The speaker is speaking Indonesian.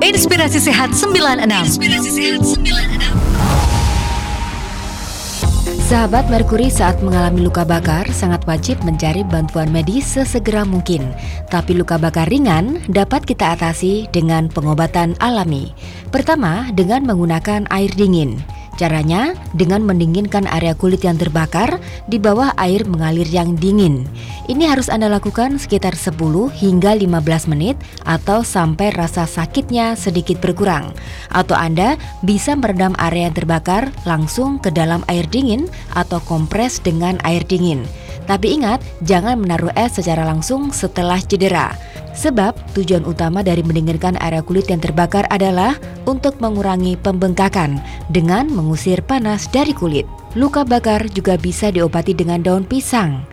Inspirasi Sehat 96. Sahabat Merkuri, saat mengalami luka bakar, sangat wajib mencari bantuan medis sesegera mungkin. Tapi luka bakar ringan dapat kita atasi dengan pengobatan alami. Pertama, dengan menggunakan air dingin. Caranya dengan mendinginkan area kulit yang terbakar di bawah air mengalir yang dingin. Ini harus Anda lakukan sekitar 10 hingga 15 menit atau sampai rasa sakitnya sedikit berkurang. Atau Anda bisa merendam area yang terbakar langsung ke dalam air dingin atau kompres dengan air dingin. Tapi ingat, jangan menaruh es secara langsung setelah cedera. Sebab tujuan utama dari mendinginkan area kulit yang terbakar adalah untuk mengurangi pembengkakan dengan mengusir panas dari kulit. Luka bakar juga bisa diobati dengan daun pisang.